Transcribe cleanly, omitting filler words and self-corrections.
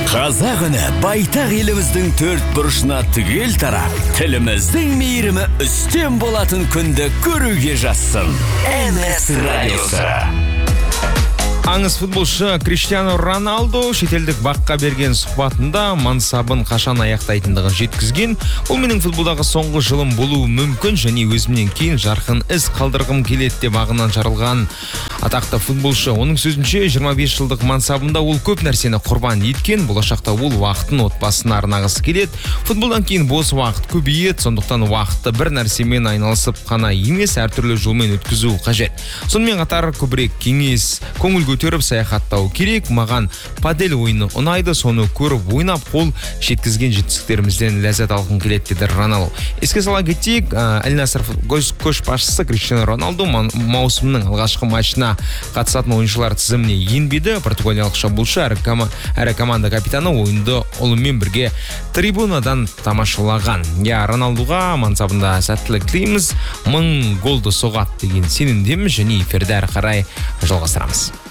Қазақ үні байтақ еліміздің төрт бұрышына түгел тарап, тіліміздің мейірімі үстем болатын күнді көруге жазсын. МС радиосы. Аңыз футболшы Криштиану Роналду шетелдік баққа берген сұхбатында мансабын қашан аяқтайтындығын жеткізген. Ол менің футболдағы соңғы жылым болуы мүмкін және өзімнен кейін жарқын із қалдырғым келеді деп ағынан жарылған атақты футболшы. Оның сөзінше 25 жылдық мансабында ол көп нәрсені құрбан еткен. Болашақта ол уақытын отбасына арнағысы келеді. Футболдан кейін бос уақыт көбейеді, сондықтан уақытты бір нәрсемен айналысып қана емес, әртүрлі жолмен өткізу қажет. Сонымен қатар көбірек кеңес, көңіл көтеріп саяхаттау керек. Маған падел ойыны ұнайды, соны көріп ойнап қол жеткізген жетістіктерімізден ләззат алғым келеді деді Роналду. Еске сала кетейік, Аль-Наср көшбасшысы Криштиану Роналду маусымның алғашқы матчына қатысатын ойыншылар тізіміне енбеді. Португалиялық шабуылшы әрі команда капитаны ойынды ұлымен бірге трибунадан тамашалаған. Роналдуға мансабында сәттілік тілейміз, 1000 голды соғады деген сенімдеміз және эфирді әрі қарай жалғастырамыз.